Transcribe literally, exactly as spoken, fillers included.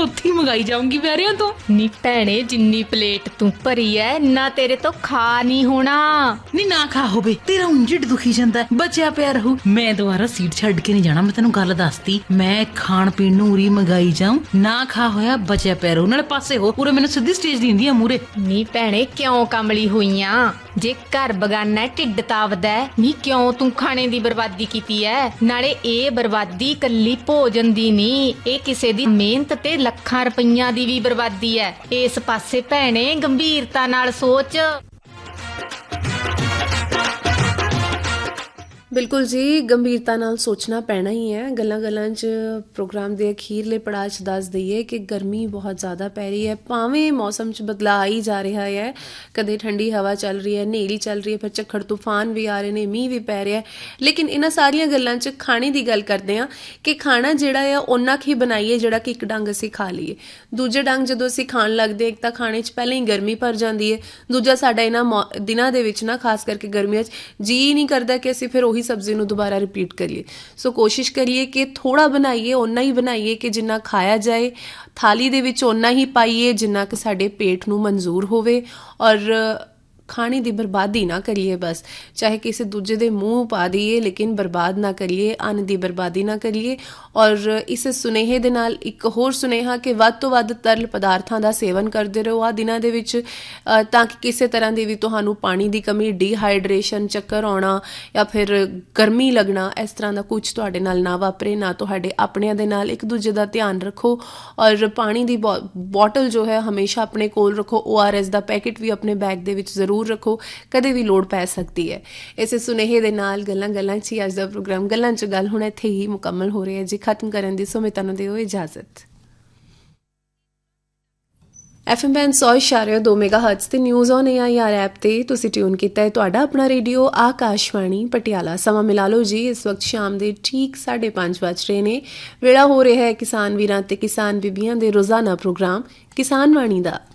ਉੱਥੇ ਹੀ ਮੰਗਾਈ ਜਾਊਂਗੀ ਵੈਰਿਆਂ ਤੋਂ। ਨੀ ਭੈਣੇ ਜਿੰਨੀ ਪਲੇਟ ਤੂੰ ਭਰੀ ਐ ਨਾ ਤੇਰੇ ਤੋਂ ਖਾ ਨਹੀਂ ਹੋਣਾ। ਨੀ ਨਾ ਖਾ ਹੋਵੇ, ਤੇਰਾ ਉਂਝਿੜ ਦੁਖੀ ਜਾਂਦਾ, ਬਚਿਆ ਪਿਆ ਰਹੂ। ਮੈਂ ਦੁਬਾਰਾ ਸੀਟ ਛੱਡ ਕੇ ਨਹੀਂ ਜਾਣਾ, ਮੈਂ ਤੈਨੂੰ ਗੱਲ ਦੱਸਤੀ। ਮੈਂ ਖਾਣ ਪੀਣ ਨੂੰ ਉਰੀ ਮੰਗਾਈ ਜਾਊਂ, ਨਾ ਖਾ ਹੋਇਆ ਬਚਿਆ ਪਿਆ ਰਹੂ। ਨਾਲੇ ਪਾਸੇ ਹੋ, ਪੂਰੇ ਮੈਨੂੰ ਸਿੱਧੀ ਸਟੇਜ ਦਿੰਦੀ ਆ ਮੂਰੇ। ਨੀ ਭੈਣੇ ਕਿਉਂ ਕਮਲੀ ਹੋਈਆਂ, ਜੇ ਘਰ ਬਗਾਨਾ ਢਿੱਡ ਤਾਵਦਾ ਨੀ ਕਿਉਂ ਤੂੰ ਖਾਣੇ ਦੀ ਬਰਬਾਦੀ ਕੀਤੀ ਐ। ਨਾਲੇ ਇਹ ਬਰਬਾਦੀ ਕੱਲੀ ਭੋਜਨ ਦੀ ਨਹੀਂ, ਇਹ ਕਿਸੇ ਦੀ ਮਿਹਨਤ ਤੇ ਲੱਖਾਂ ਰੁਪਈਆਂ ਦੀ ਵੀ ਬਰਬਾਦੀ ਐ। ਇਸ ਪਾਸੇ ਭੈਣੇ ਗੰਭੀਰਤਾ ਨਾਲ ਸੋਚ। ਬਿਲਕੁਲ ਜੀ, ਗੰਭੀਰਤਾ ਨਾਲ ਸੋਚਣਾ ਪੈਣਾ ਹੀ ਹੈ। ਗੱਲਾਂ ਗੱਲਾਂ 'ਚ ਪ੍ਰੋਗਰਾਮ ਦੇ ਅਖੀਰਲੇ ਪੜਾਅ 'ਚ ਦੱਸ ਦਈਏ ਕਿ ਗਰਮੀ ਬਹੁਤ ਜ਼ਿਆਦਾ ਪੈ ਰਹੀ ਹੈ। ਭਾਵੇਂ ਮੌਸਮ 'ਚ ਬਦਲਾਅ ਆ ਹੀ ਜਾ ਰਿਹਾ ਹੈ, ਕਦੇ ਠੰਡੀ ਹਵਾ ਚੱਲ ਰਹੀ ਹੈ, ਹਨੇਰੀ ਚੱਲ ਰਹੀ ਹੈ, ਫਿਰ ਝੱਖੜ ਤੂਫਾਨ ਵੀ ਆ ਰਹੇ ਨੇ, ਮੀਂਹ ਵੀ ਪੈ ਰਿਹਾ। ਲੇਕਿਨ ਇਹਨਾਂ ਸਾਰੀਆਂ ਗੱਲਾਂ 'ਚ ਖਾਣੇ ਦੀ ਗੱਲ ਕਰਦੇ ਹਾਂ ਕਿ ਖਾਣਾ ਜਿਹੜਾ ਆ ਓਨਾ ਕੁ ਹੀ ਬਣਾਈਏ ਜਿਹੜਾ ਕਿ ਇੱਕ ਡੰਗ ਅਸੀਂ ਖਾ ਲਈਏ। ਦੂਜੇ ਡੰਗ ਜਦੋਂ ਅਸੀਂ ਖਾਣ ਲੱਗਦੇ ਇੱਕ ਤਾਂ ਖਾਣੇ 'ਚ ਪਹਿਲਾਂ ਹੀ ਗਰਮੀ ਭਰ ਜਾਂਦੀ ਹੈ, ਦੂਜਾ ਸਾਡਾ ਇਹਨਾਂ ਮੌ ਦਿਨਾਂ ਦੇ ਵਿੱਚ ਨਾ ਖਾਸ ਕਰਕੇ ਗਰਮੀਆਂ 'ਚ ਜੀਅ ਨਹੀਂ ਕਰਦਾ ਕਿ ਅਸੀਂ ਫਿਰ ਉਹੀ ਸਬਜ਼ੀ ਨੂੰ ਦੁਬਾਰਾ ਰਿਪੀਟ ਕਰੀਏ। ਸੋ ਕੋਸ਼ਿਸ਼ ਕਰੀਏ ਕਿ ਥੋੜਾ ਬਣਾਈਏ, ਓਨਾ ਹੀ ਬਣਾਈਏ ਕਿ ਜਿੰਨਾ ਖਾਇਆ ਜਾਏ, ਥਾਲੀ ਦੇ ਵਿੱਚ ਓਨਾ ਹੀ ਪਾਈਏ ਜਿੰਨਾ ਕਿ ਸਾਡੇ ਪੇਟ ਨੂੰ ਮਨਜ਼ੂਰ ਹੋਵੇ, ਔਰ ਖਾਣੇ ਦੀ ਬਰਬਾਦੀ ਨਾ ਕਰੀਏ। ਬਸ ਚਾਹੇ ਕਿਸੇ ਦੂਜੇ ਦੇ ਮੂੰਹ ਪਾ ਦਈਏ ਲੇਕਿਨ ਬਰਬਾਦ ਨਾ ਕਰੀਏ, ਅੰਨ ਦੀ ਬਰਬਾਦੀ ਨਾ ਕਰੀਏ। ਔਰ ਇਸ ਸੁਨੇਹੇ ਦੇ ਨਾਲ ਇੱਕ ਹੋਰ ਸੁਨੇਹਾ ਕਿ ਵੱਧ ਤੋਂ ਵੱਧ ਤਰਲ ਪਦਾਰਥਾਂ ਦਾ ਸੇਵਨ ਕਰਦੇ ਰਹੋ ਆ ਦਿਨਾਂ ਦੇ ਵਿੱਚ, ਤਾਂ ਕਿ ਕਿਸੇ ਤਰ੍ਹਾਂ ਦੀ ਵੀ ਤੁਹਾਨੂੰ ਪਾਣੀ ਦੀ ਕਮੀ, ਡੀਹਾਈਡਰੇਸ਼ਨ, ਚੱਕਰ ਆਉਣਾ ਜਾਂ ਫਿਰ ਗਰਮੀ ਲੱਗਣਾ, ਇਸ ਤਰ੍ਹਾਂ ਦਾ ਕੁਝ ਤੁਹਾਡੇ ਨਾਲ ਨਾ ਵਾਪਰੇ, ਨਾ ਤੁਹਾਡੇ ਆਪਣਿਆਂ ਦੇ ਨਾਲ। ਇੱਕ ਦੂਜੇ ਦਾ ਧਿਆਨ ਰੱਖੋ ਔਰ ਪਾਣੀ ਦੀ ਬੋ ਬੋਟਲ ਜੋ ਹੈ ਹਮੇਸ਼ਾ ਆਪਣੇ ਕੋਲ ਰੱਖੋ। ਓ ਆਰ ਐਸ ਦਾ ਪੈਕਟ ਵੀ ਆਪਣੇ ਬੈਗ ਦੇ ਵਿੱਚ ਜ਼ਰੂਰ ਰੱਖੋ, ਕਦੇ ਵੀ ਲੋੜ ਪੈ ਸਕਦੀ ਹੈ। ਇਸੇ ਸੁਨੇਹੇ ਦੇ ਨਾਲ ਗੱਲਾਂ ਗੱਲਾਂ 'ਚ ਹੀ ਅੱਜ ਦਾ ਪ੍ਰੋਗਰਾਮ ਗੱਲਾਂ 'ਚ ਗੱਲ ਹੁਣ ਇੱਥੇ ਹੀ ਮੁਕੰਮਲ ਹੋ ਰਿਹਾ ਜੀ। ਖਤਮ ਕਰਨ ਦੀ ਸੋ ਮੈਂ ਤੁਹਾਨੂੰ ਦਿਓ ਇਜਾਜ਼ਤ। ਐਫ ਐਮ ਬੈਂਡ ਸੌ ਇਸ਼ਾਰੇ ਦੋ ਮੈਗਾ ਹਰਟਜ਼ ਤੇ news on A I R app ਤੇ ਤੁਸੀਂ ਟਿਊਨ ਕੀਤਾ ਹੈ ਤੁਹਾਡਾ ਆਪਣਾ ਰੇਡੀਓ ਆਕਾਸ਼ਵਾਣੀ ਪਟਿਆਲਾ। ਸਮਾਂ ਮਿਲਾ ਲਓ ਜੀ, ਇਸ ਵਕਤ ਸ਼ਾਮ ਦੇ ਠੀਕ ਸਾਢੇ ਪੰਜ ਵੱਜ ਰਹੇ ਨੇ। ਵੇਲਾ ਹੋ ਰਿਹਾ ਹੈ ਕਿਸਾਨ ਵੀਰਾਂ ਤੇ ਕਿਸਾਨ ਬੀਬੀਆਂ ਦੇ ਰੋਜ਼ਾਨਾ ਪ੍ਰੋਗਰਾਮ ਕਿਸਾਨ ਵਾਣੀ ਦਾ।